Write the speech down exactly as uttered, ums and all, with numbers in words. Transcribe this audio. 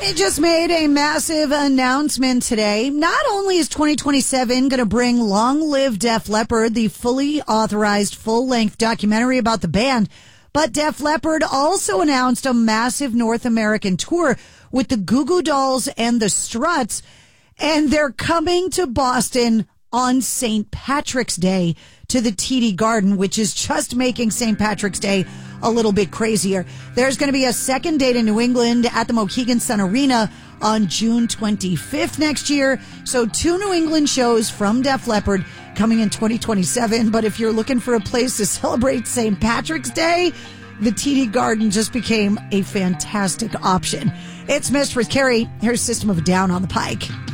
It just made a massive announcement today. Not only is twenty twenty-seven going to bring Long Live Def Leppard, the fully authorized full-length documentary about the band, but Def Leppard also announced a massive North American tour with the Goo Goo Dolls and the Struts, and they're coming to Boston on Saint Patrick's Day to the T D Garden, which is just making Saint Patrick's Day a little bit crazier. There's going to be a second date in New England at the Mohegan Sun Arena on June twenty-fifth next year. So two New England shows from Def Leppard coming in twenty twenty-seven. But if you're looking for a place to celebrate Saint Patrick's Day, the T D Garden just became a fantastic option. It's Mistress Carrie. Here's System of a Down on the Pike.